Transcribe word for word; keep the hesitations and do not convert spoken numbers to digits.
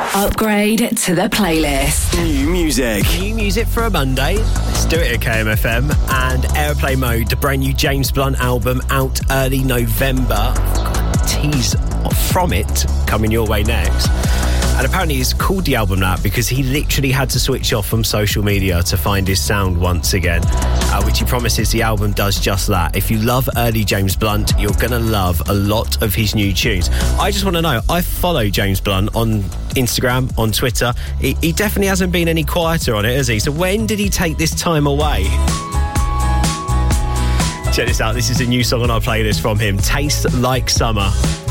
Upgrade to the playlist. New music. New music for a Monday. Let's do it at K M F M. And Airplay Mode, the brand new James Blunt album, out early November. I've got a tease from it coming your way next. And apparently he's called the album that because he literally had to switch off from social media to find his sound once again, uh, which he promises the album does just that. If you love early James Blunt, you're going to love a lot of his new tunes. I just want to know, I follow James Blunt on Instagram, on Twitter. He, he definitely hasn't been any quieter on it, has he? So when did he take this time away? Check this out. This is a new song on our playlist from him, Taste Like Summer.